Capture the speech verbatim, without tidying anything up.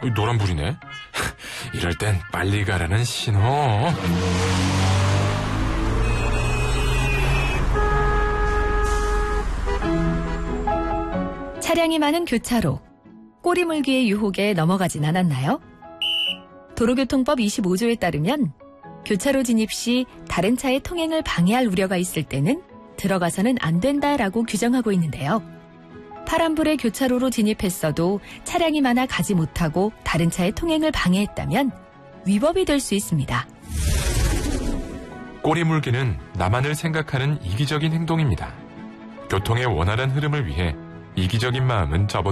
노란불이네. 이럴 땐 빨리 가라는 신호. 차량이 많은 교차로. 꼬리물기의 유혹에 넘어가진 않았나요? 도로교통법 이십오 조에 따르면 교차로 진입 시 다른 차의 통행을 방해할 우려가 있을 때는 들어가서는 안 된다라고 규정하고 있는데요. 파란불에 교차로로 진입했어도 차량이 많아 가지 못하고 다른 차의 통행을 방해했다면 위법이 될 수 있습니다. 꼬리물기는 나만을 생각하는 이기적인 행동입니다. 교통의 원활한 흐름을 위해 이기적인 마음은 접어